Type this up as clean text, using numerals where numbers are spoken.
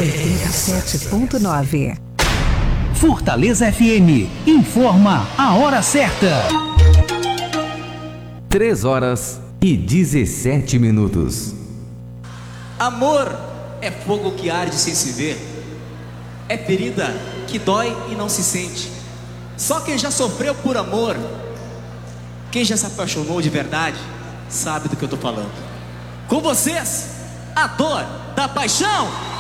87.9. Fortaleza FM informa a hora certa. 3h17. Amor é fogo que arde sem se ver, é ferida que dói e não se sente. Só quem já sofreu por amor, quem já se apaixonou de verdade, sabe do que eu tô falando. Com vocês, a dor da paixão.